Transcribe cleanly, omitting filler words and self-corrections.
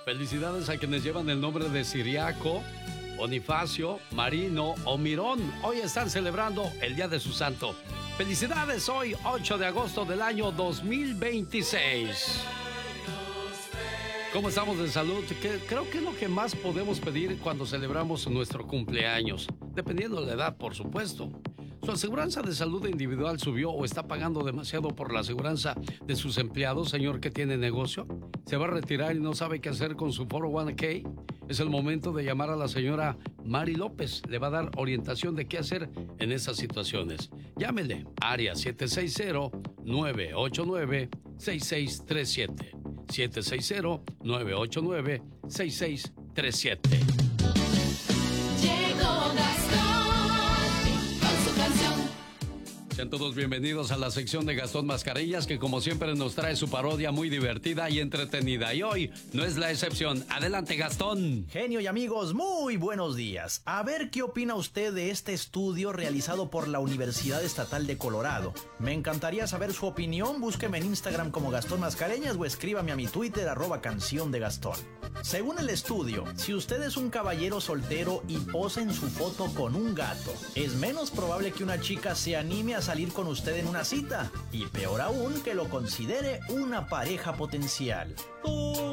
Felicidades a quienes llevan el nombre de Ciriaco, Bonifacio, Marino o Mirón. Hoy están celebrando el día de su santo. Felicidades hoy, 8 de agosto del año 2026. ¿Cómo estamos de salud? Creo que es lo que más podemos pedir cuando celebramos nuestro cumpleaños, dependiendo de la edad, por supuesto. ¿Su aseguranza de salud individual subió o está pagando demasiado por la aseguranza de sus empleados, señor que tiene negocio? ¿Se va a retirar y no sabe qué hacer con su 401k? Es el momento de llamar a la señora Mari López. Le va a dar orientación de qué hacer en esas situaciones. Llámele, área 760-989-6637. 760-989-6637. Llegó Gastón con su canción. Sean todos bienvenidos a la sección de Gastón Mascarillas, que como siempre nos trae su parodia muy divertida y entretenida. Y hoy no es la excepción. Adelante, Gastón. Genio y amigos, muy buenos días. A ver qué opina usted de este estudio realizado por la Universidad Estatal de Colorado. Me encantaría saber su opinión. Búsqueme en Instagram como Gastón Mascareñas o escríbame a mi Twitter @canción de Gastón. Según el estudio, si usted es un caballero soltero y posa en su foto con un gato, es menos probable que una chica se anime a salir con usted en una cita, y peor aún, que lo considere una pareja potencial.